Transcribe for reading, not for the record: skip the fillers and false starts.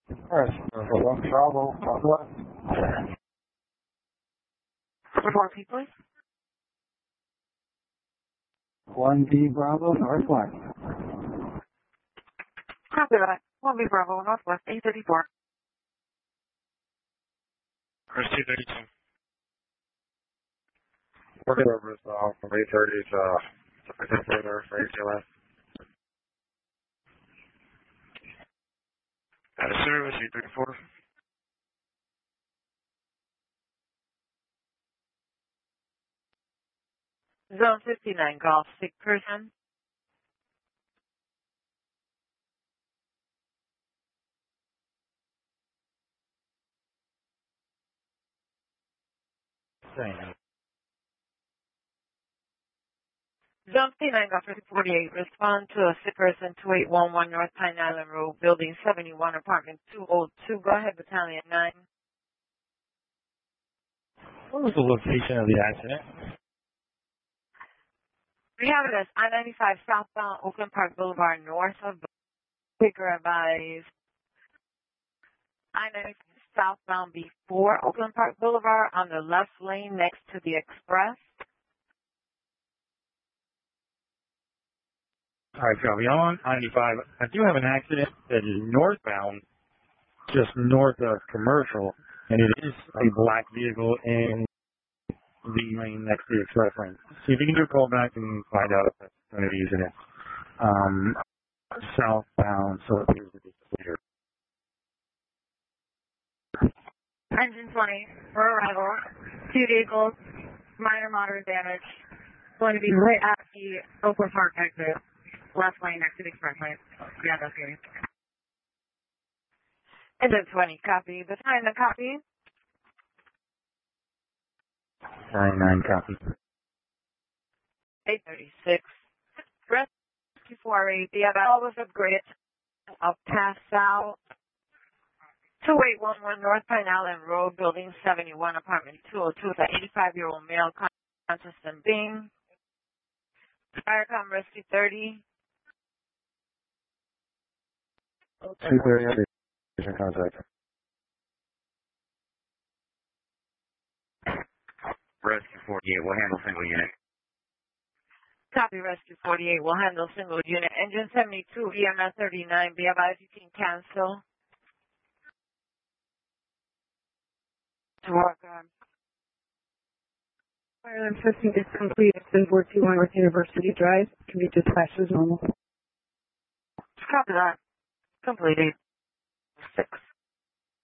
Alright, Bravo, Northwest. Report, please. 1B Bravo, Northwest. Copy that. 1B Bravo, Northwest, 834. Chris 232. Working over from 8:30 to further for ATLS. Service 834. Zone 59, Golf, 6 person. Same. Zone 59, Golf 48, respond to a sick person, 2811 North Pine Island Road, Building 71, Apartment 202. Go ahead, Battalion 9. What was the location of the accident? We have it as I-95 southbound Oakland Park Boulevard, north of Baker Advised. I-95 southbound before Oakland Park Boulevard on the left lane next to the Express. All right, Charlie, I'm on 95. I do have an accident that is northbound, just north of Commercial, and it is a black vehicle in the lane next to the express lane. See if you can do a call back and find out if that's going to be using it. Southbound, so it appears to be clear. Engine 20 for arrival. 2 vehicles, minor moderate damage. Going to be right at the Oakland Park exit. Left lane next to the express lane. Yeah, that's good. Engine 20, copy. Behind the copy. 99 copy. 836. Rescue 48. The other was upgraded. I'll pass out. 2811 North Pine Island Road, Building 71, Apartment 202, with an 85-year-old male conscious and being. Firecom Rescue 30. 230, station contact. Rescue 48 will handle single unit. Copy Rescue 48 will handle single unit. Engine 72, EMS 39. Be advised you can cancel. To work on. Ireland 15 is complete. It's 421 North University Drive. Can be dispatched as normal. Copy that. Completed.